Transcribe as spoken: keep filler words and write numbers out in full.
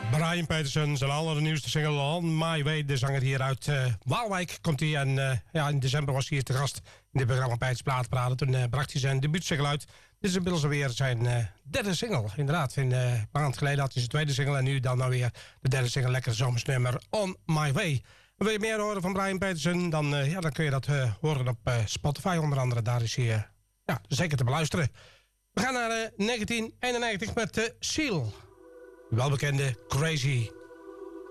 Brian Peterson, zijn allernieuwste single On My Way. De zanger hier uit uh, Waalwijk komt hij. En uh, ja, in december was hij hier te gast in dit programma Peiters Platenparade. Toen uh, bracht hij zijn debuutsingle uit. Dit is inmiddels alweer zijn uh, derde single. Inderdaad, in, uh, een maand geleden had hij zijn tweede single. En nu dan nou weer de derde single. Lekker zomersnummer On My Way. En wil je meer horen van Brian Peterson? Dan, uh, ja, dan kun je dat uh, horen op uh, Spotify onder andere. Daar is hij uh, ja, zeker te beluisteren. We gaan naar uh, negentien eenennegentig met uh, Seal. Welbekende Crazy.